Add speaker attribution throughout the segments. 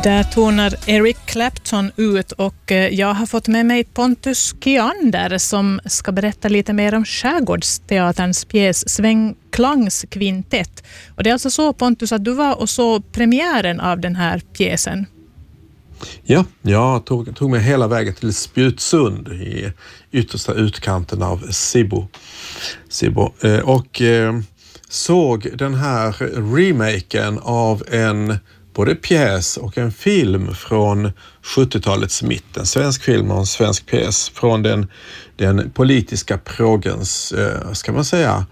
Speaker 1: Där tonar Eric Clapton ut och jag har fått med mig Pontus Kiander som ska berätta lite mer om Skärgårdsteaterns pjäs Sven Klangs kvintett. Och det är alltså så, Pontus, att du var och så premiären av den här pjäsen.
Speaker 2: Ja, jag tog mig hela vägen till Spjutsund i yttersta utkanten av Sibbo. Och såg den här remaken av en både pjäs och en film från 70-talets mitt. En svensk film och en svensk pjäs från den politiska proggens, ska man säga,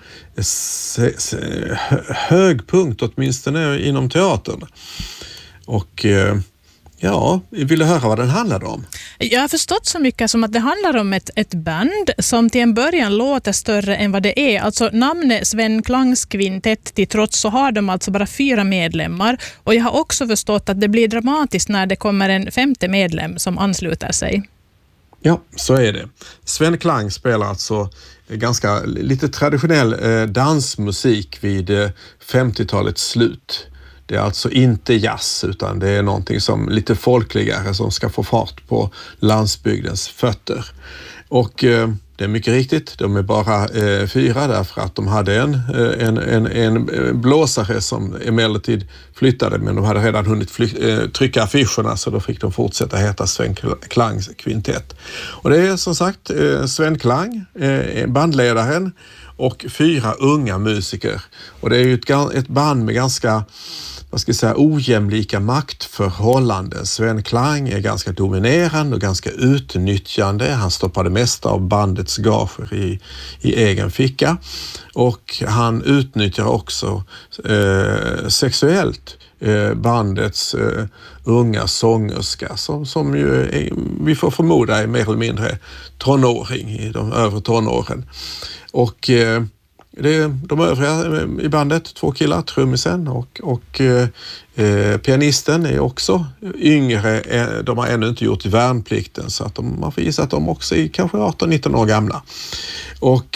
Speaker 2: högpunkt åtminstone inom teatern. Och ja, vill du höra vad den handlar om?
Speaker 1: Jag har förstått så mycket som att det handlar om ett band som till en början låter större än vad det är. Alltså namnet Sven Klangs kvintett till trots så har de alltså bara 4 medlemmar. Och jag har också förstått att det blir dramatiskt när det kommer en 5:e medlem som ansluter sig.
Speaker 2: Ja, så är det. Sven Klang spelar alltså ganska lite traditionell dansmusik vid 50-talets slut. Det är alltså inte jazz utan det är någonting som lite folkligare som ska få fart på landsbygdens fötter. Och det är mycket riktigt, de är bara 4 därför att de hade en blåsare som emellertid flyttade, men de hade redan hunnit trycka affischerna så då fick de fortsätta heta Sven Klangs kvintett. Och det är som sagt Sven Klang, bandledaren, och 4 unga musiker. Och det är ju ett band med ganska, vad ska jag säga, ojämlika maktförhållanden. Sven Klang är ganska dominerande och ganska utnyttjande. Han stoppar det mesta av bandets gager i egen ficka. Och han utnyttjar också sexuellt bandets unga sångerska som ju vi får förmoda är mer eller mindre tonåring i de övre tonåren. Och de övriga i bandet, 2 killar, trummisen och pianisten är också yngre. De har ännu inte gjort värnplikten så att man får gissa att de också är kanske 18-19 år gamla. Och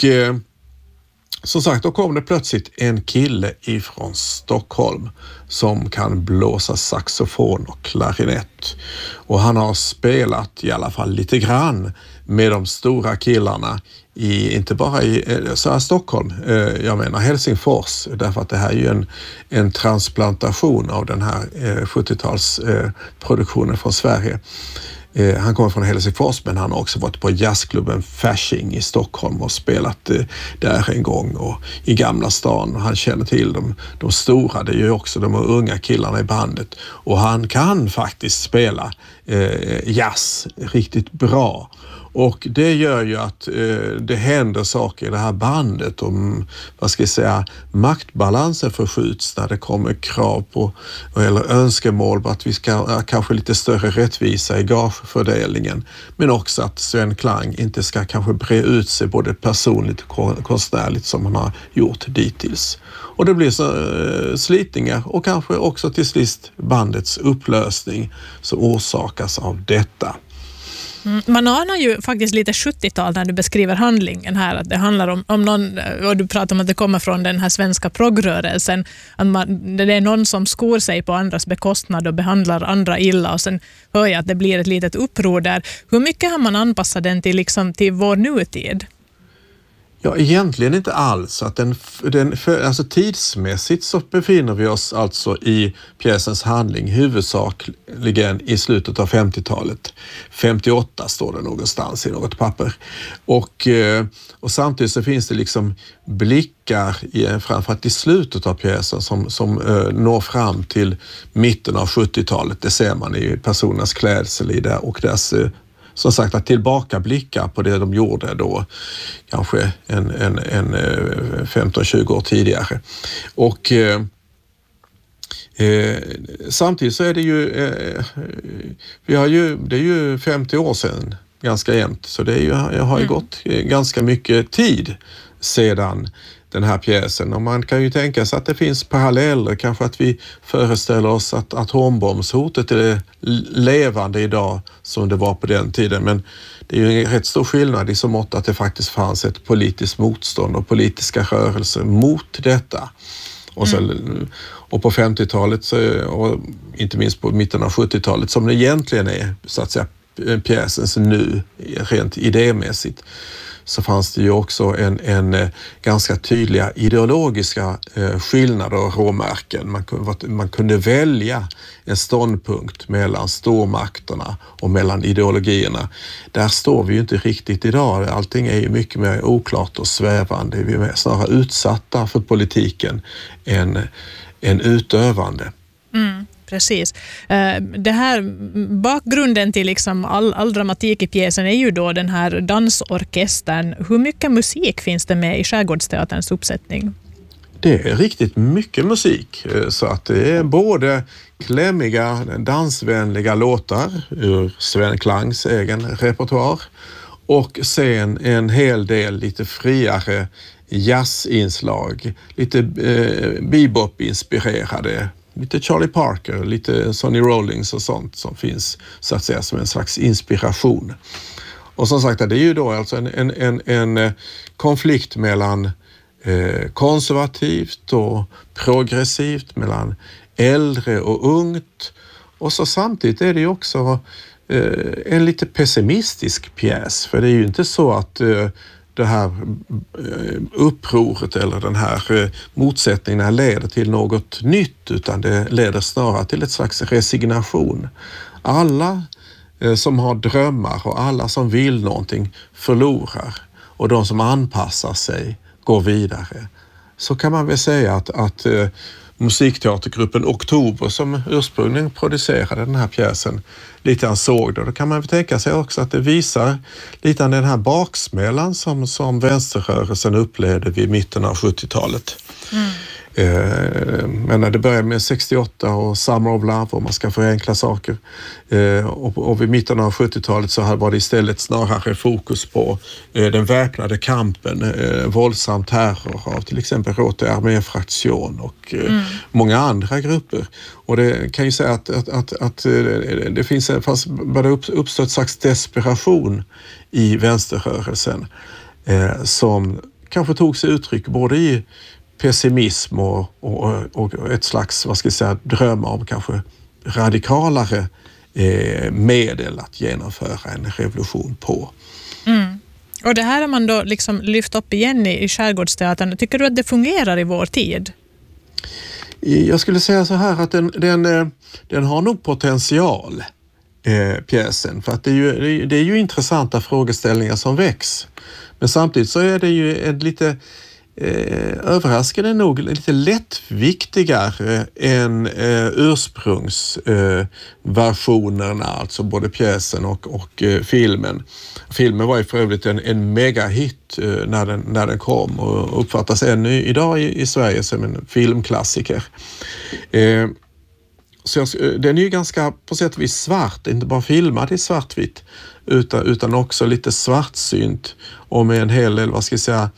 Speaker 2: som sagt, då kom det plötsligt en kille ifrån Stockholm som kan blåsa saxofon och klarinett. Och han har spelat i alla fall lite grann med de stora killarna inte bara i Stockholm, jag menar Helsingfors, därför att det här är ju en transplantation av den här 70-talsproduktionen från Sverige. Han kommer från Helsingfors, men han har också varit på jazzklubben Fasching i Stockholm och spelat där en gång och i Gamla stan. Och han känner till de stora, det är ju också de unga killarna i bandet. Och han kan faktiskt spela jazz riktigt bra. Och det gör ju att det händer saker i det här bandet om, vad ska jag säga, maktbalansen förskjuts när det kommer krav på eller önskemål på att vi ska ha kanske lite större rättvisa i gagefördelningen. Men också att Sven Klang inte ska kanske bre ut sig både personligt och konstnärligt som han har gjort dittills. Och det blir så slitningar och kanske också till sist bandets upplösning som orsakas av detta.
Speaker 1: Man anar ju faktiskt lite 70-tal när du beskriver handlingen här, att det handlar om någon, och du pratar om att det kommer från den här svenska progrörelsen, att det är någon som skor sig på andras bekostnad och behandlar andra illa, och sen hör jag att det blir ett litet uppror där. Hur mycket har man anpassat den till, liksom, till vår nutid?
Speaker 2: Ja, egentligen inte alls. Att alltså tidsmässigt så befinner vi oss alltså i pjäsens handling huvudsakligen i slutet av 50-talet. 58 står det någonstans i något papper. Och samtidigt så finns det liksom blickar framförallt i slutet av pjäsen som når fram till mitten av 70-talet. Det ser man i personernas klädsel i det och deras som sagt att tillbakablicka på det de gjorde då kanske en 15-20 år tidigare. Och samtidigt så är det ju det är ju 50 år sedan ganska jämnt, så det är ju, jag har ju gått ganska mycket tid sedan den här pjäsen, och man kan ju tänka sig att det finns paralleller, kanske att vi föreställer oss att atombombshotet är levande idag som det var på den tiden, men det är ju en rätt stor skillnad i så mått att det faktiskt fanns ett politiskt motstånd och politiska rörelser mot detta. Och på 50-talet och inte minst på mitten av 70-talet som det egentligen är så att säga pjäsens nu rent idémässigt, så fanns det ju också en ganska tydliga ideologiska skillnader och råmärken. Man kunde välja en ståndpunkt mellan stormakterna och mellan ideologierna. Där står vi ju inte riktigt idag. Allting är ju mycket mer oklart och svävande. Vi är snarare utsatta för politiken än utövande.
Speaker 1: Precis. Det här bakgrunden till liksom all dramatik i pjäsen är ju då den här dansorkestern. Hur mycket musik finns det med i Skärgårdsteaterns uppsättning?
Speaker 2: Det är riktigt mycket musik, så att det är både klämmiga, dansvänliga låtar ur Sven Klangs egen repertoar och sen en hel del lite friare jazzinslag, lite bebop-inspirerade, lite Charlie Parker, lite Sonny Rollins och sånt som finns så att säga som en slags inspiration. Och som sagt, det är ju då alltså en konflikt mellan konservativt och progressivt, mellan äldre och ungt. Och så samtidigt är det ju också en lite pessimistisk pjäs, för det är ju inte så att det här upproret eller den här motsättningen leder till något nytt, utan det leder snarare till ett slags resignation. Alla som har drömmar och alla som vill någonting förlorar, och de som anpassar sig går vidare. Så kan man väl säga att musikteatergruppen Oktober, som ursprungligen producerade den här pjäsen, lite grann såg det. Då kan man väl tänka sig också att det visar lite av den här baksmällan som vänsterrörelsen upplevde vid mitten av 70-talet. Men när det började med 68 och Summer of Love, och man ska förenkla saker. Och vid mitten av 70-talet så var det istället snarare fokus på den väpnade kampen, våldsam terror av till exempel Rote Armee-fraktion och många andra grupper. Och det kan ju säga att det började uppstå ett slags desperation i vänsterrörelsen som kanske tog sig uttryck både i pessimism och ett slags, vad ska jag säga, dröm om kanske radikalare medel att genomföra en revolution på.
Speaker 1: Och det här har man då liksom lyft upp igen i Skärgårdsteatern. Tycker du att det fungerar i vår tid?
Speaker 2: Jag skulle säga så här att den har nog potential, pjäsen, för att det är ju intressanta frågeställningar som väcks. Men samtidigt så är det ju ett lite överraskande nog lite lättviktigare än ursprungsversionerna, alltså både pjäsen och filmen. Filmen var ju för övrigt en megahit när den kom och uppfattas ännu idag i Sverige som en filmklassiker. Så den är ju ganska på sätt och vis svart, inte bara filmad i svartvitt utan också lite svartsynt och med en hel del, vad ska jag säga,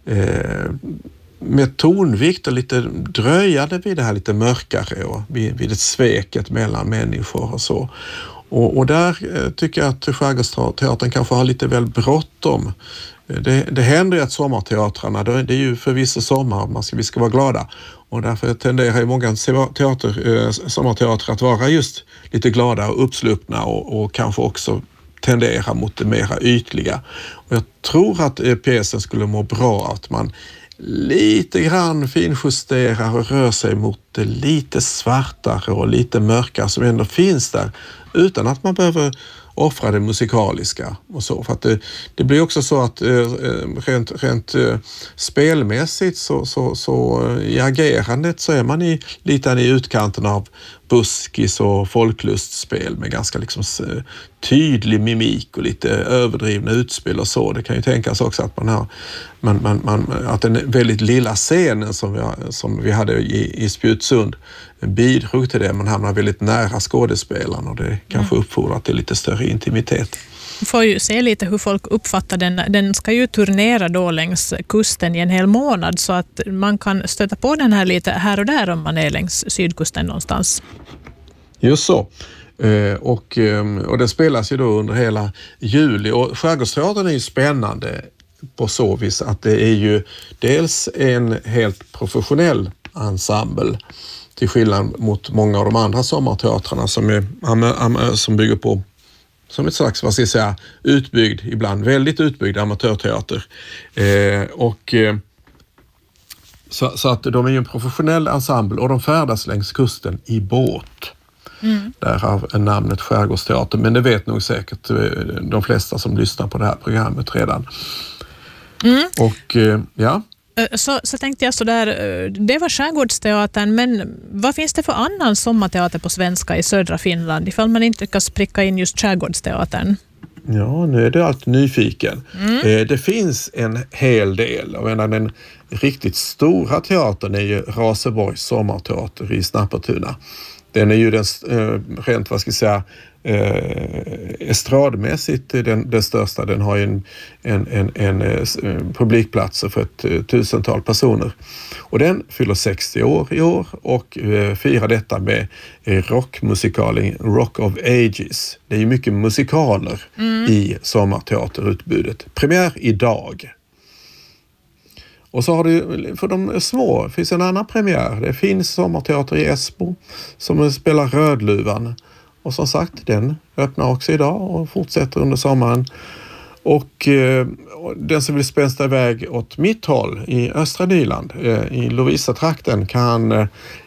Speaker 2: med tonvikt och lite dröjande vid det här lite mörkare och vid ett sveket mellan människor och så. Och där tycker jag att Skärgårdsteatern kanske har lite väl bråttom. Det händer ju att sommarteatrarna, det är ju förvisso sommar, vi ska vara glada. Och därför tenderar ju många sommarteatrar att vara just lite glada och uppsluppna och kanske också tendera mot det mera ytliga. Och jag tror att pjäsen skulle må bra att man lite grann finjusterar och rör sig mot det lite svartare och lite mörkare som ändå finns där, utan att man behöver offra det musikaliska och så. För att det blir också så att rent spelmässigt så i agerandet så är man lite i utkanten av buskis och folklustspel med ganska liksom tydlig mimik och lite överdrivna utspel och så. Det kan ju tänkas också att att den väldigt lilla scenen som vi hade i Spjutsund bidrog till det. Man hamnar väldigt nära skådespelaren och det kanske uppfordrar till lite större intimitet.
Speaker 1: Vi får ju se lite hur folk uppfattar den. Den ska ju turnera då längs kusten i en hel månad, så att man kan stöta på den här lite här och där om man är längs sydkusten någonstans.
Speaker 2: Just så. Och den spelas ju då under hela juli. Och Skärgårdsteatern är ju spännande på så vis att det är ju dels en helt professionell ensemble. Till skillnad mot många av de andra sommarteatrarna som bygger på som ett slags, vad ska jag säga, utbyggd, ibland väldigt utbyggd amatörteater. Så att de är ju en professionell ensemble och de färdas längs kusten i båt. Därav namnet Skärgårdsteater, men det vet nog säkert de flesta som lyssnar på det här programmet redan. Och ja.
Speaker 1: Så tänkte jag sådär, det var Skärgårdsteatern, men vad finns det för annan sommarteater på svenska i södra Finland ifall man inte lyckas pricka in just Skärgårdsteatern?
Speaker 2: Ja, nu är det alltid nyfiken. Det finns en hel del och den riktigt stora teatern är ju Raseborgs sommarteater i Snappertuna. Den är ju den rent, vad ska jag säga, estradmässigt den största. Den har ju en publikplatser för ett 1000-tal personer. Och den fyller 60 år i år och firar detta med rockmusikalen Rock of Ages. Det är ju mycket musikaler i sommarteaterutbudet. Premiär idag. Och så har du, för de små, finns en annan premiär. Det finns sommarteater i Esbo som spelar Rödluvan. Och som sagt, den öppnar också idag och fortsätter under sommaren. Och den som vill spänsta iväg åt mitt håll i östra Nyland, i Lovisa-trakten, kan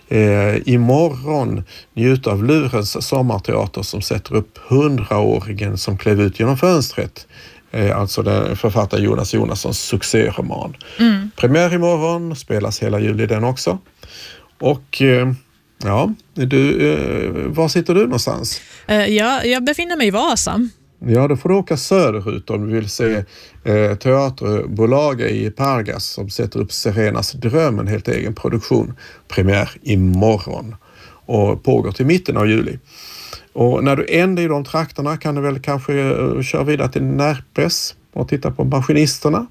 Speaker 2: imorgon njuta av Lurens sommarteater som sätter upp 100-åringen som klev ut genom fönstret. Alltså den författare Jonas Jonassons succéroman. Premiär imorgon, spelas hela juli den också. Och ja, var sitter du någonstans?
Speaker 1: Jag befinner mig i Vasa.
Speaker 2: Ja, då får du åka söderut om du vill se teaterbolaget i Pargas som sätter upp Serenas dröm, en helt egen produktion. Premiär imorgon och pågår till mitten av juli. Och när du ändå i de trakterna kan du väl kanske köra vidare till Närpes och titta på Maskinisterna.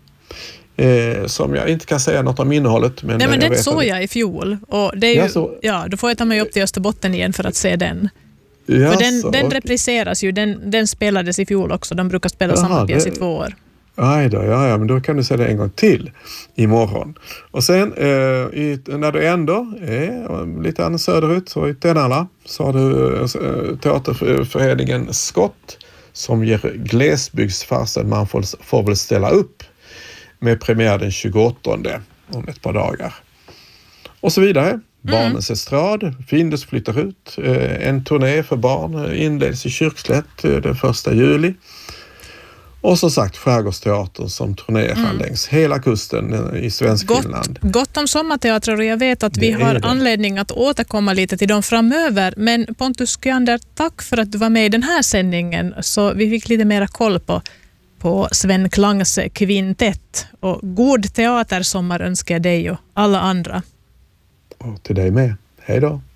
Speaker 2: Som jag inte kan säga något om innehållet. Men
Speaker 1: nej, men den såg jag i fjol. Och det är ju, ja, då får jag ta mig upp till Österbotten igen för att se den. För den repriseras ju, den spelades i fjol också. De brukar spela samma pjäs i 2 år.
Speaker 2: Aj då, ja, men då kan du se det en gång till imorgon. Och sen när du ändå är lite annat söderut, så i Tenala, så har du teaterföreningen Skott som ger glesbygdsfarsen Man får väl ställa upp med premiär den 28 om ett par dagar. Och så vidare. Barnens estrad, Findus flyttar ut. En turné för barn inleds i Kyrkslätt den 1 juli. Och som sagt Skärgårdsteatern som turnerar längs hela kusten i Svenskfinland.
Speaker 1: Gott om sommarteatrar, och jag vet att vi har anledning att återkomma lite till dem framöver. Men Pontus Kyander, tack för att du var med i den här sändningen, så vi fick lite mera koll på Sven Klangs kvintett. Och god teatersommar önskar jag dig och alla andra.
Speaker 2: Och till dig med. Hej då.